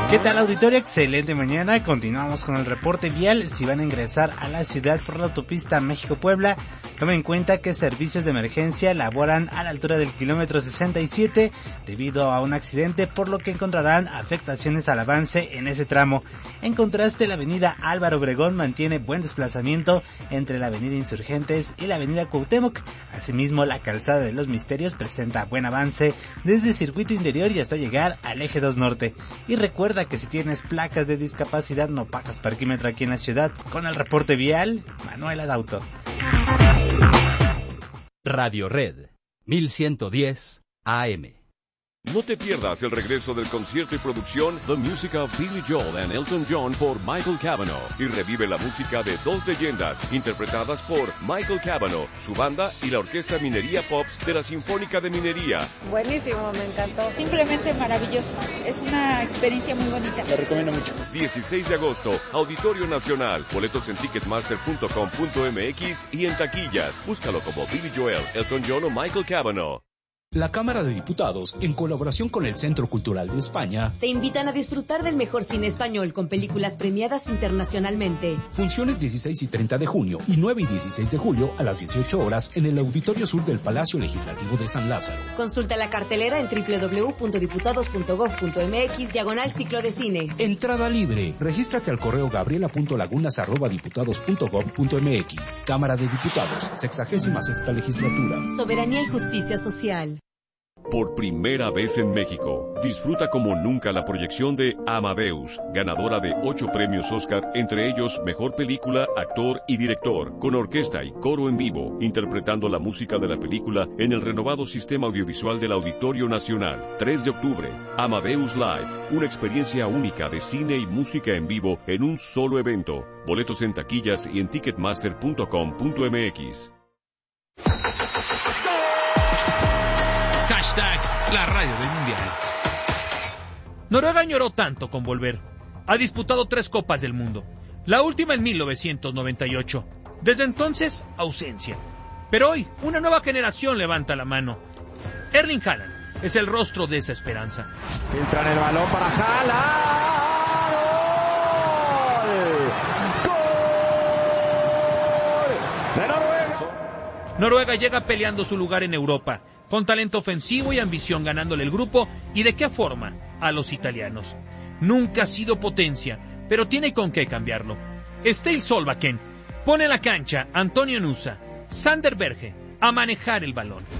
¿Qué tal, auditorio? Excelente mañana. Continuamos con el reporte vial. Si van a ingresar a la ciudad por la autopista México-Puebla, tomen en cuenta que servicios de emergencia laboran a la altura del kilómetro 67 debido a un accidente, por lo que encontrarán afectaciones al avance en ese tramo. En contraste, la avenida Álvaro Obregón mantiene buen desplazamiento entre la avenida Insurgentes y la avenida Cuauhtémoc. Asimismo, la calzada de los Misterios presenta buen avance desde Circuito Interior y hasta llegar al Eje 2 Norte. Y recuerda que si tienes placas de discapacidad no pagas parquímetro aquí en la ciudad. Con el reporte vial, Manuel Adauto. Radio Red 1110 AM. No te pierdas el regreso del concierto y producción The Music of Billy Joel and Elton John por Michael Cavanaugh, y revive la música de dos leyendas interpretadas por Michael Cavanaugh, su banda y la Orquesta Minería Pops de la Sinfónica de Minería. Buenísimo, me encantó. Simplemente maravilloso. Es una experiencia muy bonita. Lo recomiendo mucho. 16 de agosto, Auditorio Nacional. Boletos en ticketmaster.com.mx y en taquillas. Búscalo como Billy Joel, Elton John o Michael Cavanaugh. La Cámara de Diputados, en colaboración con el Centro Cultural de España, te invitan a disfrutar del mejor cine español con películas premiadas internacionalmente. Funciones 16 y 30 de junio y 9 y 16 de julio a las 18 horas en el Auditorio Sur del Palacio Legislativo de San Lázaro. Consulta la cartelera en www.diputados.gov.mx/ciclo de cine. Entrada libre. Regístrate al correo gabriela.lagunas@diputados.gov.mx. Cámara de Diputados, 66ª Legislatura. Soberanía y justicia social. Por primera vez en México, disfruta como nunca la proyección de Amadeus, ganadora de 8 premios Oscar, entre ellos Mejor Película, Actor y Director, con orquesta y coro en vivo, interpretando la música de la película en el renovado sistema audiovisual del Auditorio Nacional. 3 de octubre, Amadeus Live, una experiencia única de cine y música en vivo en un solo evento. Boletos en taquillas y en ticketmaster.com.mx. Hashtag la radio del mundial. Noruega añoró tanto con volver. Ha disputado 3 Copas del Mundo. La última en 1998. Desde entonces, ausencia. Pero hoy, una nueva generación levanta la mano. Erling Haaland es el rostro de esa esperanza. Filtran el balón para Haaland. ¡Gol! ¡Gol! De Noruega. Noruega llega peleando su lugar en Europa, con talento ofensivo y ambición, ganándole el grupo, y de qué forma a los italianos. Nunca ha sido potencia, pero tiene con qué cambiarlo. Ståle Solbakken pone en la cancha Antonio Nusa, Sander Berge a manejar el balón.